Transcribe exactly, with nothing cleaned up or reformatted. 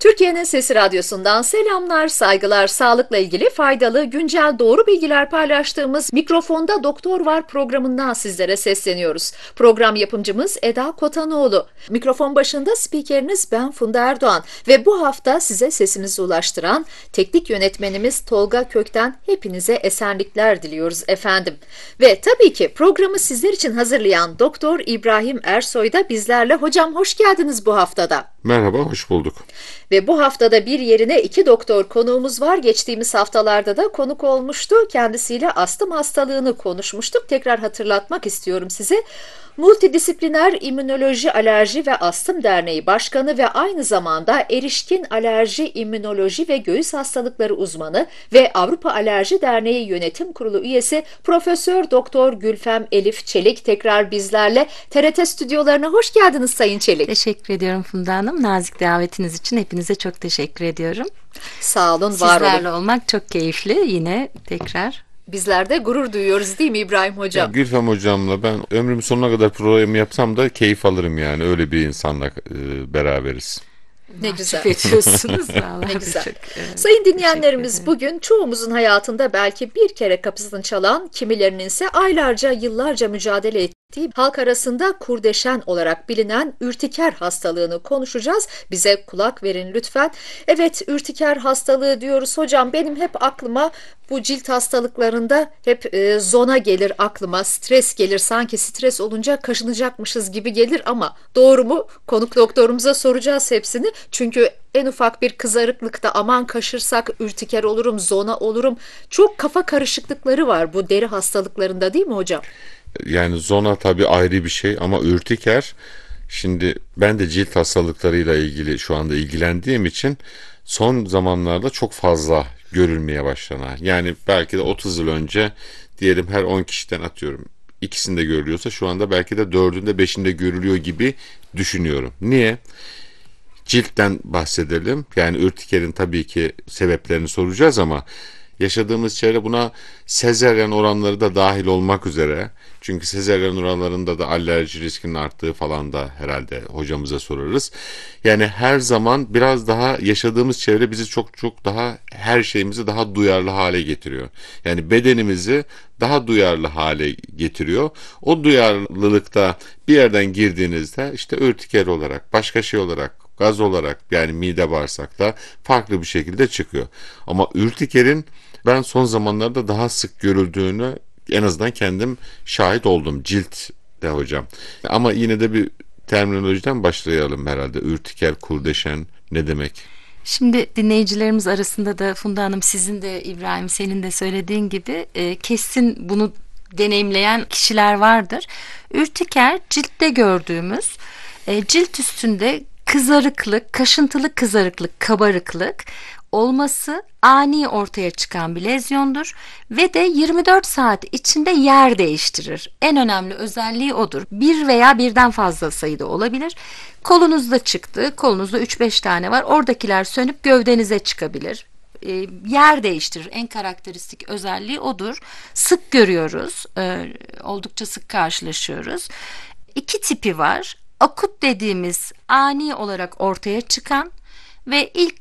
Türkiye'nin Sesi Radyosu'ndan selamlar, saygılar, sağlıkla ilgili faydalı, güncel, doğru bilgiler paylaştığımız Mikrofonda Doktor Var programından sizlere sesleniyoruz. Program yapımcımız Eda Kotanoğlu. Mikrofon başında spikeriniz ben Funda Erdoğan ve bu hafta size sesimizi ulaştıran teknik yönetmenimiz Tolga Kök'ten hepinize esenlikler diliyoruz efendim. Ve tabii ki programı sizler için hazırlayan Doktor İbrahim Ersoy da bizlerle. Hocam hoş geldiniz bu haftada. Merhaba, hoş bulduk. Ve bu haftada bir yerine iki doktor konuğumuz var. Geçtiğimiz haftalarda da konuk olmuştu. Kendisiyle astım hastalığını konuşmuştuk. Tekrar hatırlatmak istiyorum size. Multidisipliner İmmünoloji, Alerji ve Astım Derneği Başkanı ve aynı zamanda Erişkin Alerji, İmmünoloji ve Göğüs Hastalıkları uzmanı ve Avrupa Alerji Derneği Yönetim Kurulu üyesi Profesör Doktor Gülfem Elif Çelik tekrar bizlerle. T R T stüdyolarına hoş geldiniz Sayın Çelik. Teşekkür ediyorum Funda Hanım. Nazik davetiniz için hepinize çok teşekkür ediyorum. Sağ olun, var olun. Sizlerle olmak çok keyifli. Yine tekrar. Bizler de gurur duyuyoruz değil mi İbrahim Hocam? Ya, Gülfem Hocam'la ben ömrüm sonuna kadar programı yapsam da keyif alırım yani. Öyle bir insanla e, beraberiz. Ne güzel. Ediyorsunuz. Ne güzel. Çok, evet, Sayın dinleyenlerimiz, bugün çoğumuzun hayatında belki bir kere kapısını çalan, kimilerinin ise aylarca, yıllarca mücadele ettiği halk arasında kurdeşen olarak bilinen ürtiker hastalığını konuşacağız. Bize kulak verin lütfen. Evet, ürtiker hastalığı diyoruz hocam. Benim hep aklıma bu cilt hastalıklarında hep e, zona gelir aklıma, stres gelir. Sanki stres olunca kaşınacakmışız gibi gelir ama doğru mu? Konuk doktorumuza soracağız hepsini. Çünkü en ufak bir kızarıklıkta aman kaşırsak ürtiker olurum, zona olurum. Çok kafa karışıklıkları var bu deri hastalıklarında değil mi hocam? Yani zona tabii ayrı bir şey ama ürtiker, şimdi ben de cilt hastalıklarıyla ilgili şu anda ilgilendiğim için son zamanlarda çok fazla görülmeye başlanan. Yani belki de otuz yıl önce diyelim her on kişiden atıyorum ikisinde görülüyorsa şu anda belki de dördünde beşinde görülüyor gibi düşünüyorum. Niye? Ciltten bahsedelim. Yani ürtikerin tabii ki sebeplerini soracağız ama yaşadığımız çevre buna sezaryen oranları da dahil olmak üzere. Çünkü sezaryen oranlarında da alerji riskinin arttığı falan da herhalde hocamıza sorarız. Yani her zaman biraz daha yaşadığımız çevre bizi çok çok daha her şeyimizi daha duyarlı hale getiriyor. Yani bedenimizi daha duyarlı hale getiriyor. O duyarlılıkta bir yerden girdiğinizde işte ürtiker olarak, başka şey olarak, gaz olarak yani mide bağırsakta farklı bir şekilde çıkıyor. Ama ürtikerin ben son zamanlarda daha sık görüldüğünü en azından kendim şahit oldum ciltte hocam. Ama yine de bir terminolojiden başlayalım herhalde. Ürtiker, kurdeşen ne demek? Şimdi dinleyicilerimiz arasında da Funda Hanım, sizin de İbrahim senin de söylediğin gibi e, kesin bunu deneyimleyen kişiler vardır. Ürtiker ciltte gördüğümüz e, cilt üstünde kızarıklık, kaşıntılı kızarıklık, kabarıklık olması ani ortaya çıkan bir lezyondur ve de yirmi dört saat içinde yer değiştirir. En önemli özelliği odur. Bir veya birden fazla sayıda olabilir. Kolunuzda çıktı, kolunuzda üç beş tane var. Oradakiler sönüp gövdenize çıkabilir. E, yer değiştirir. En karakteristik özelliği odur. Sık görüyoruz. E, oldukça sık karşılaşıyoruz. İki tipi var. Akut dediğimiz ani olarak ortaya çıkan ve ilk